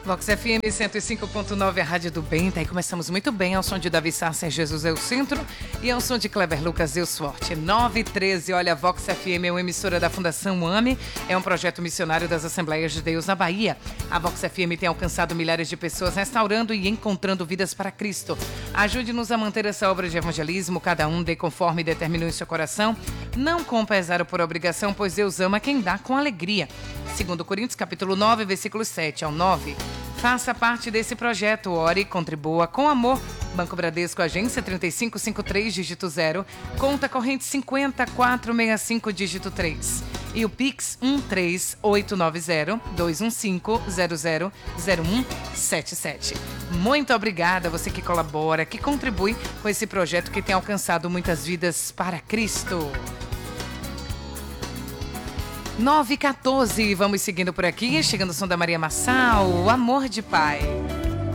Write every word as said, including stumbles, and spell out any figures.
Vox F M cento e cinco ponto nove, a Rádio do Bem. Tá aí, começamos muito bem ao som de Davi Sarcer, Jesus é o Centro, e ao som de Kleber Lucas, Deus Forte. nove e treze, olha, a Vox F M é uma emissora da Fundação AME, é um projeto missionário das Assembleias de Deus na Bahia. A Vox F M tem alcançado milhares de pessoas, restaurando e encontrando vidas para Cristo. Ajude-nos a manter essa obra de evangelismo, cada um dê conforme determinou em seu coração, não com pesar ou por obrigação, pois Deus ama quem dá com alegria. Segundo Coríntios, capítulo nove, versículos sete ao nove. Faça parte desse projeto, ore, contribua com amor. Banco Bradesco, agência trinta e cinco cinquenta e três, dígito zero, conta corrente cinquenta quatrocentos e sessenta e cinco, dígito três. E o Pix um três oito nove zero, dois um cinco, zero zero zero um sete sete. Muito obrigada a você que colabora, que contribui com esse projeto que tem alcançado muitas vidas para Cristo. nove e quatorze, vamos seguindo por aqui, chegando o som da Maria Massal, o Amor de Pai.